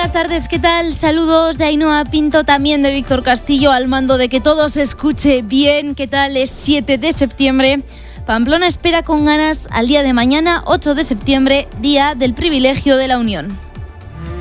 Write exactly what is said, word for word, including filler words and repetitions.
buenas tardes, ¿qué tal? Saludos de Ainhoa Pinto, también de Víctor Castillo, al mando de que todo se escuche bien. ¿Qué tal? Es siete de septiembre. Pamplona espera con ganas al día de mañana, ocho de septiembre, Día del Privilegio de la Unión.